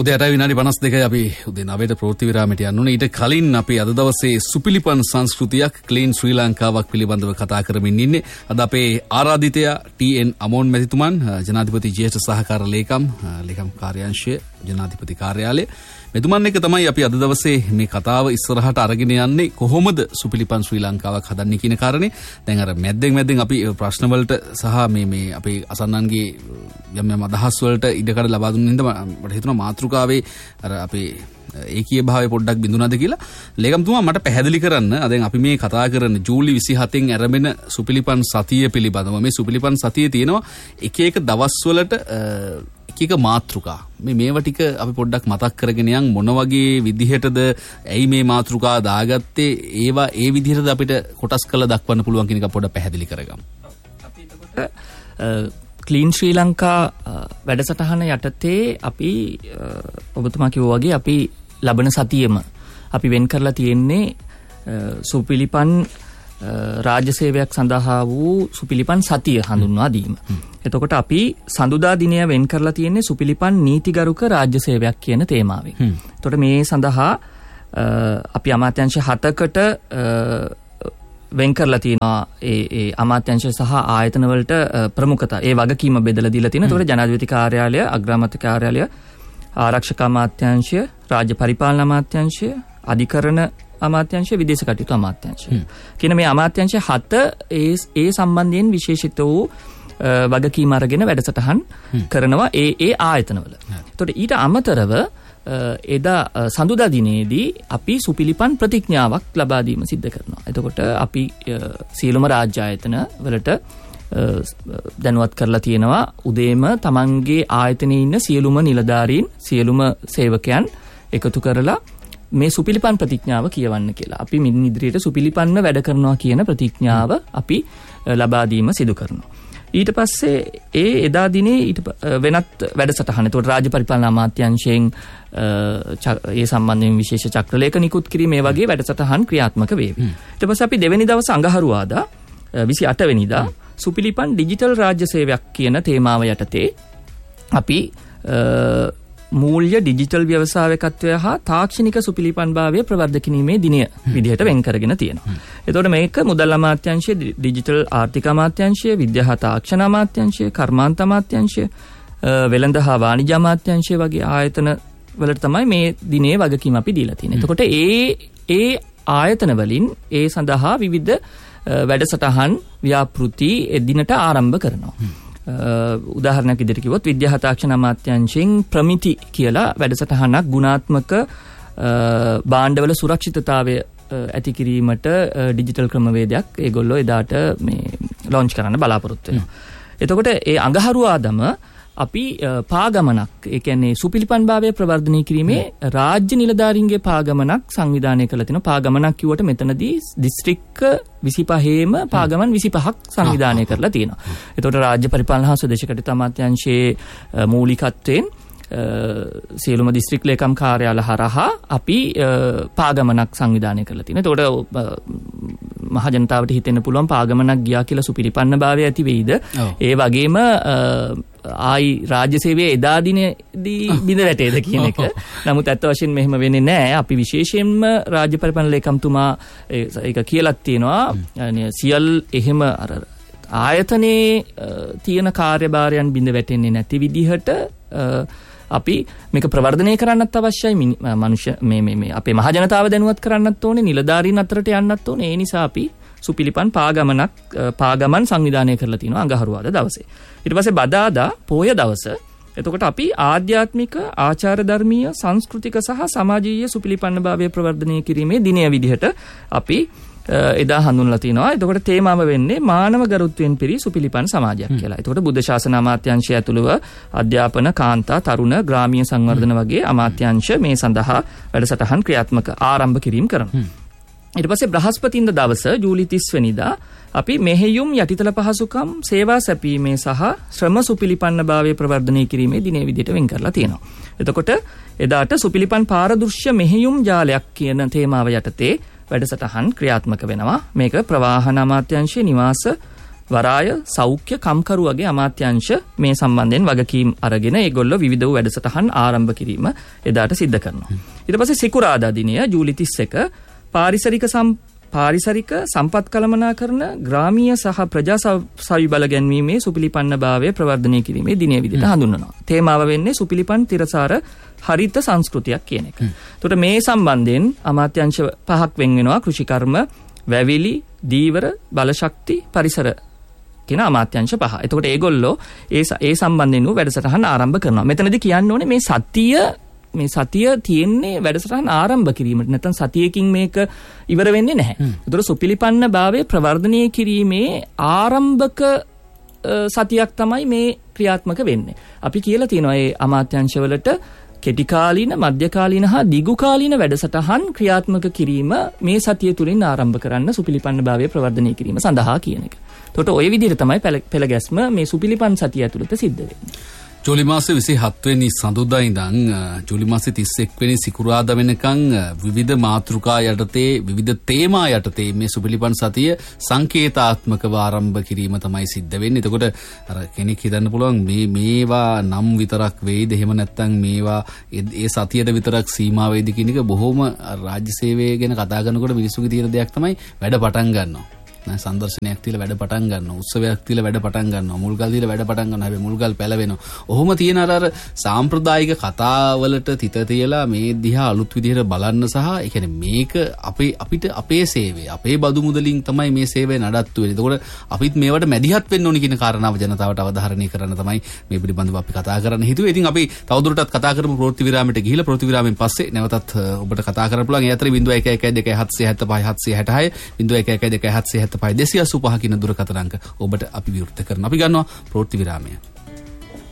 උදේට විනාඩි 52යි අපි උදේ 9ට ප්‍රවෘත්ති විරාමයට යන්න ඕනේ. ඊට කලින් අපි අද දවසේ සුපිලිපන් සංස්කෘතියක් ක්ලීන් ශ්‍රී ලංකාවක් පිළිබඳව කතා කරමින් ඉන්නේ. අද අපේ ආරාධිතයා ටී.එන්. අමෝන් මැතිතුමන්, ජනාධිපති ජ්‍යෙෂ්ඨ සහකාර ලේකම් කාර්යාංශය ජනාධිපති කාර්යාලය මෙතුමන් එක තමයි අපි අද දවසේ මේ කතාව ඉස්සරහට අරගෙන යන්නේ. කොහොමද සුපිලිපන් ශ්‍රී ලංකාවක් හදන්නේ කියන කාරණේ. දැන් අර මැද්දෙන් අපි ප්‍රශ්න වලට සහ මේ අපේ අසන්නන්ගේ යම් අදහස් වලට ඉඩකඩ ලබා දුන්න හින්දා මට හිතුණා මාතෘකාවේ අර අපේ ඒකීය භාවය පොඩ්ඩක් බිඳුනද කියලා. ලේකම්තුමා මට පැහැදිලි කරන්න. දැන් අපි මේ කතා කරන ජූලි 27න් ආරම්භන සුපිලිපන් සතිය පිළිබඳව. මේ සුපිලිපන් සතියේ තියෙනවා එක දවස් වලට එක මාතෘකා. මේවා ටික අපි පොඩ්ඩක් මතක් කරගෙන යන් මොන වගේ විදිහටද ඇයි මේ මාතෘකා දාගත්තේ, ඒවා ඒ විදිහටද අපිට කොටස් කරලා දක්වන්න පුළුවන් කියන එක පොඩ්ඩක් පැහැදිලි කරගමු. අපි එතකොට ක්ලීන් ශ්‍රී ලංකා වැඩසටහන යටතේ අපි ඔබතුමා කිව්වා වගේ අපි ලබන සතියෙම අපි වෙන් කරලා තියෙන්නේ සුපිලිපන් රාජ්‍ය සේවයක් සඳහා වූ සුපිලිපන් සතිය හඳුන්වා දීම. එතකොට අපි සඳුදා දිනය වෙන් කරලා තියෙන්නේ සුපිලිපන් නීතිගරුක රාජ්‍ය සේවයක් කියන තේමාවෙන්. එතකොට මේ සඳහා අපි අමාත්‍යාංශ 7කට වෙන් කරලා තියෙනවා ඒ අමාත්‍යාංශ සහ ආයතන වලට ප්‍රමුඛතා ඒ වගකීම බෙදලා දීලා තියෙනවා. ඒතකොට ජනාධිපති කාර්යාලය, අග්‍රාමාත්‍ය කාර්යාලය, ආරක්ෂක අමාත්‍යාංශය, රාජ්‍ය පරිපාලන අමාත්‍යාංශය, අධිකරණ අමාත්‍යාංශය, විදේශ කටයුතු අමාත්‍යාංශය කියන මේ අමාත්‍යාංශ 7 ඒ සම්බන්ධයෙන් විශේෂිත වූ වගකීම් අරගෙන වැඩසටහන් කරනවා ඒ ආයතනවල. ඒතකොට ඊට අමතරව එදා සඳුදා දිනේදී අපි සුපිලිපන් ප්‍රතිඥාවක් ලබා දීම සිද්ධ කරනවා. එතකොට අපි සියලුම රාජ්‍ය ආයතන වලට දැනුවත් කරලා තියෙනවා උදේම තමන්ගේ ආයතනයේ ඉන්න සියලුම නිලධාරීන්, සියලුම සේවකයන් එකතු කරලා මේ සුපිලිපන් ප්‍රතිඥාව කියවන්න කියලා. අපි මින් ඉදිරියට සුපිලිපන්ව වැඩ කරනවා කියන ප්‍රතිඥාව අපි ලබා දීම සිදු කරනවා. ඊට පස්සේ එදා දිනේ වෙනත් වැඩසටහන. ඒකට රාජ්‍ය පරිපාලන අමාත්‍යාංශයෙන් ඒ සම්බන්ධයෙන් විශේෂ චක්‍රලේඛ නිකුත් කිරීම මේ වගේ වැඩසටහන් ක්‍රියාත්මක වේවි. ඊට පස්සේ අපි දෙවෙනි දවස් අඟහරුවාදා 28 වෙනිදා සුපිලිපන් ඩිජිටල් රාජ්‍ය සේවයක් කියන තේමාව යටතේ අපි මූල්‍ය ඩිජිටල් ව්‍යවසායකත්වය හා තාක්ෂණික සුපිලිපන්භාවය ප්‍රවර්ධක කිරීමේ දිනය විදිහට වෙන් කරගෙන තියෙනවා. එතකොට මේක මුදල් අමාත්‍යාංශය, ඩිජිටල් ආර්ථික අමාත්‍යාංශය, විද්‍යා හා තාක්ෂණ අමාත්‍යාංශය, කර්මාන්ත අමාත්‍යාංශය, වෙළඳ හා වාණිජ්‍ය අමාත්‍යාංශය වගේ ආයතන වලට තමයි මේ දිනේ වගකීම අපි දීලා තියෙන්නේ. එතකොට ඒ ආයතන වලින් ඒ සඳහා විවිධ වැඩසටහන් ව්‍යාපෘති එදිනට ආරම්භ කරනවා. උදාහරණයක් ඉදිරියට කිව්වොත් විද්‍යා තාක්ෂණ අමාත්‍යාංශයෙන් ප්‍රමිති කියලා වැඩසටහනක් ගුණාත්මක භාණ්ඩවල සුරක්ෂිතතාවය ඇති කිරීමට ඩිජිටල් ක්‍රමවේදයක් ඒගොල්ලෝ එදාට මේ ලොන්ච් කරන්න බලාපොරොත්තු වෙනවා. එතකොට ඒ අඟහරුවාදම අපි පාගමනක්, ඒ කියන්නේ සුපිලිපන්භාවය ප්‍රවර්ධනය කිරීමේ රාජ්‍ය නිලධාරීන්ගේ පාගමනක් සංවිධානය කරලා තිනවා. පාගමනක් කිව්වට මෙතනදී දිස්ත්‍රික්ක 25ෙම පාගමන් 25ක් සංවිධානය කරලා තියෙනවා. එතකොට රාජ්‍ය පරිපාලන හා ස්වදේශ කටයුතු අමාත්‍යාංශයේ මූලිකත්වයෙන් සියලුම දිස්ත්‍රික් ලේකම් කාර්යාල හරහා අපි පාගමනක් සංවිධානය කරලා තියෙනවා. එතකොට මහ ජනතාවට හිතෙන්න පුළුවන් පාගමනක් ගියා කියලා සුපිලිපන්න භාවය ඇති වෙයිද? ඒ වගේම ආයි රාජ්‍ය සේවයේ එදා දිනේදී බිඳ වැටේද කියන එක. නමුත් ඇත්ත වශයෙන් මෙහෙම වෙන්නේ නැහැ. අපි විශේෂයෙන්ම රාජ්‍ය පරිපාලන ලේකම්තුමා ඒක කියලාත් තියෙනවා. සියල් එහෙම අර ආයතනයේ තියෙන කාර්යභාරයන් බිඳ වැටෙන්නේ නැති විදිහට අපි මේක ප්‍රවර්ධනය කරන්නත් අවශ්‍යයි. මනුෂ්‍ය මේ අපේ මහ ජනතාව දැනුවත් කරන්නත් ඕනේ, නිලධාරීන් අතරට යන්නත් ඕනේ. ඒ නිසා අපි සුපිලිපන් පාගමන් සංවිධානය කරලා තිනවා අඟහරුවාදා දවසේ. ඊට පස්සේ බදාදා පොය දවස. එතකොට අපි ආධ්‍යාත්මික, ආචාර ධර්මීය, සංස්කෘතික සහ සමාජීය සුපිලිපන්නභාවය ප්‍රවර්ධනය කිරීමේ දිනය විදිහට අපි එදා හඳුන්වලා තිනවා. එතකොට තේමාව වෙන්නේ මානව ගරුත්වයෙන් පිරි සුපිලිපන් සමාජයක් කියලා. එතකොට බුද්ධ ශාසන අමාත්‍යාංශය ඇතුළුව අධ්‍යාපන, කාන්තා, තරුණ, ග්‍රාමීය සංවර්ධන වගේ අමාත්‍යාංශ මේ සඳහා වැඩසටහන් ක්‍රියාත්මක ආරම්භ කිරීම කරනවා. ඊට පස්සේ බ්‍රහස්පතින්දා දවස ජූලි 30 වෙනිදා අපි මෙහෙයුම්, යටිතල පහසුකම්, සේවා සැපීමේ සහ ශ්‍රම සුපිලිපන්නභාවය ප්‍රවර්ධනය කිරීමේ දිනය විදිහට වෙන් කරලා තියෙනවා. එතකොට එදාට සුපිලිපන් පාරදෘශ්‍ය මෙහෙයුම් ජාලයක් කියන තේමාව යටතේ වැඩසටහන් ක්‍රියාත්මක වෙනවා. මේක ප්‍රවාහන අමාත්‍යාංශයේ, නිවාස වරාය සෞඛ්‍ය කම්කරු වගේ අමාත්‍යාංශ මේ සම්බන්ධයෙන් වගකීම් අරගෙන ඒගොල්ලෝ විවිධ වූ වැඩසටහන් ආරම්භ කිරීම එදාට සිද්ධ කරනවා. ඊට පස්සේ සිකුරාදා දිනය ජූලි 31 පාරිසරික සම්පත් කළමනාකරන ග්‍රාමීය සහ ප්‍රජා සවිබල ගැන්වීමේ සුපිලිපන්නභාවය ප්‍රවර්ධනය කිරීමේ දිනය විදිහට හඳුන්වනවා. තේමාව වෙන්නේ සුපිලිපන් තිරසාර හරිත සංස්කෘතියක් කියන එක. එතකොට මේ සම්බන්ධයෙන් අමාත්‍යාංශ 5ක් වෙන් වෙනවා. කෘෂිකර්ම, වැවිලි, දීවර, බලශක්ති, පරිසර කියන අමාත්‍යාංශ 5. එතකොට ඒගොල්ලෝ ඒ සම්බන්ධයෙන් වූ වැඩසටහන් ආරම්භ කරනවා. මෙතනදී කියන්න ඕනේ මේ සතිය තියෙන්නේ වැඩසටහන් ආරම්භ කිරීමට. නැත්නම් සතියකින් මේක ඉවර වෙන්නේ නැහැ. ඒතකොට සුපිලිපන්න භාවයේ ප්‍රවර්ධනය කිරීමේ ආරම්භක සතියක් තමයි මේ ක්‍රියාත්මක වෙන්නේ. අපි කියලා තියෙනවා මේ අමාත්‍යාංශවලට කෙටි කාලීන, මධ්‍ය කාලීන හා දිගු කාලීන වැඩසටහන් ක්‍රියාත්මක කිරීම මේ සතිය තුලින් ආරම්භ කරන්න සුපිලිපන්න භාවයේ ප්‍රවර්ධනය කිරීම සඳහා කියන එක. එතකොට ওই විදිහට තමයි පෙළ ගැස්ම මේ සුපිලිපන් සතිය ඇතුළත සිද්ධ වෙන්නේ. ජූලි මාසේ 27 වෙනි සඳුදා ඉඳන් ජූලි මාසේ 31 වෙනි සිකුරාදා වෙනකන් විවිධ මාතෘකා යටතේ විවිධ තේමා යටතේ මේ සුපිලිපන් සතිය සංකේතාත්මකව ආරම්භ කිරීම තමයි සිද්ධ වෙන්නේ. එතකොට අර කෙනෙක් හිතන්න පුළුවන් මේවා නම් විතරක් වෙයිද, එහෙම නැත්නම් මේවා ඒ සතියට විතරක් සීමා වෙයිද කියන එක බොහොම රාජ්‍ය සේවය ගැන කතා කරනකොට මිනිස්සුගේ තියෙන දෙයක් තමයි වැඩ පටන් ගන්නවා. සංදර්ශනයක් තියලා වැඩ පටන් ගන්නවා, උත්සවයක් තියලා වැඩ පටන් ගන්නවා, මුල්ගල් තියලා වැඩ පටන් ගන්නවා. හැබැයි මුල්ගල් පැලවෙනවා. ඔහොම තියෙන අර සාම්ප්‍රදායික කතාවලට තිත තියලා මේ දිහා අලුත් විදිහට බලන්න සහ ඒ කියන්නේ මේක අපිට අපේ සේවය, අපේ බදු මුදලින් තමයි මේ සේවය නඩත්තු වෙන්නේ. ඒකෝට අපිත් මේවට මැදිහත් වෙන්න ඕනි කියන කාරණාව ජනතාවට අවධාරණය කරන්න තමයි මේ පිළිබඳව අපි කතා කරන්න හිතුවේ. ඉතින් අපි තවදුරටත් කතා කරමු ප්‍රවෘත්ති විරාමයට ගිහිලා. ප්‍රවෘත්ති විරාමයෙන් පස්සේ නැවතත් ඔබට කතා කරන්න පුළුවන්. ඒ අතරේ 0112 276 286 285 කියන දුරකථන අංක ඔබට අපි විවෘත කරනවා. අපි ගන්නවා ප්‍රවෘත්ති විරාමය.